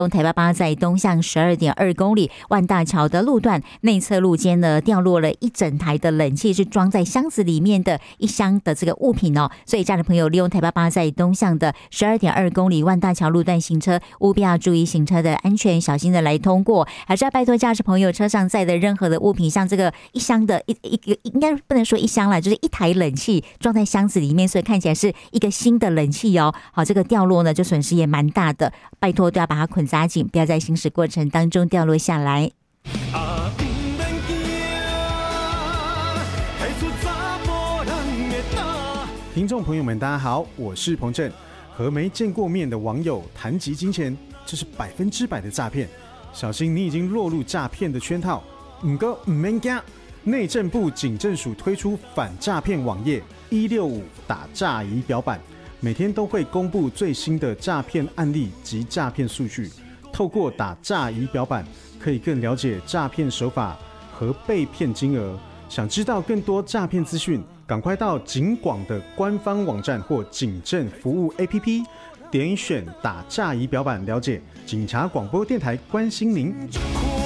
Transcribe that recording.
台88在东向12.2公里万大桥的路段内侧路间呢，掉落了一整台的冷气，是装在箱子里面的一箱的这个物品哦。所以，家的朋友利用台88在东向的12.2公里万大桥路段行车，务必要注意行车的安全，小心的来通过。还是要拜托驾驶朋友，车上载的任何的物品，像这个一箱的一个，应该不能说一箱啦，就是一台冷气装在箱子里面，所以看起来是一个新的冷气哦。好，这个掉落呢，就损失也蛮大的，拜托都要把它捆扎紧，不要在行驶过程当中掉落下来。 听众朋友们，大家好，我是彭震。和没见过面的网友谈及金钱，这是100%的诈骗，小心你已经落入诈骗的圈套。不过不免惊，内政部警政署推出反诈骗网页165打诈仪表板，每天都会公布最新的诈骗案例及诈骗数据。透过打诈仪表板，可以更了解诈骗手法和被骗金额。想知道更多诈骗资讯，赶快到警广的官方网站或警政服务 APP， 点选打诈仪表板，了解警察广播电台关心您。